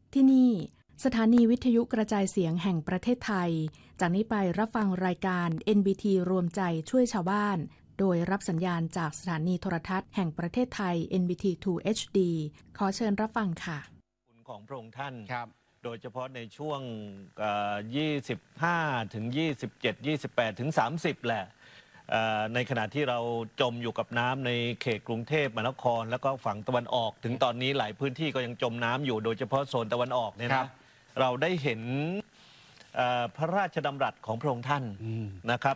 ที่นี่สถานีวิทยุกระจายเสียงแห่งประเทศไทยจากนี้ไปรับฟังรายการ NBT รวมใจช่วยชาวบ้านโดยรับสัญญาณจากสถานีโทรทัศน์แห่งประเทศไทย NBT 2 HD ขอเชิญรับฟังค่ะคุณของพระองค์ท่านโดยเฉพาะในช่วง25ถึง27 28ถึง30แหละในขณะที่เราจมอยู่กับน้ำในเขตกรุงเทพมหานครแล้วก็ฝั่งตะวันออกถึงตอนนี้หลายพื้นที่ก็ยังจมน้ำอยู่โดยเฉพาะโซนตะวันออกเนี่ยนะเราได้เห็นพระราชดำรัสของพระองค์ท่านนะครับ